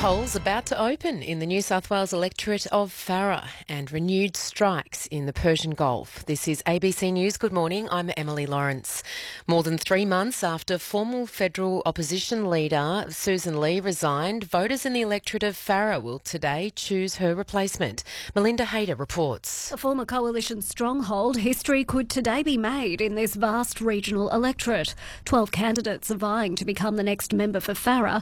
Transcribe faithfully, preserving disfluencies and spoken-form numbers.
Polls about to open in the New South Wales electorate of Farrer and renewed strikes in the Persian Gulf. This is A B C News. Good morning. I'm Emily Lawrence. More than three months after former federal opposition leader Susan Lee resigned, voters in the electorate of Farrer will today choose her replacement. Melinda Hayter reports. A former coalition stronghold, history could today be made in this vast regional electorate. Twelve candidates are vying to become the next member for Farrer.